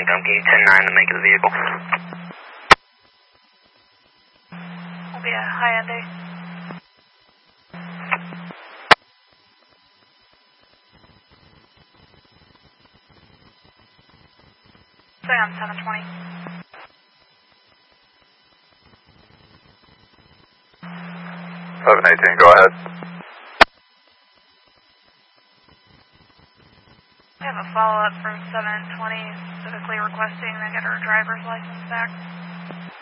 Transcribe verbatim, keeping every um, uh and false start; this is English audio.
Mike, I'm give you ten nine to make it the vehicle. Will be a Hyundai. Say on seven twenty. seven eighteen, go ahead. We have a follow-up from seven twenty specifically requesting they get her driver's license back.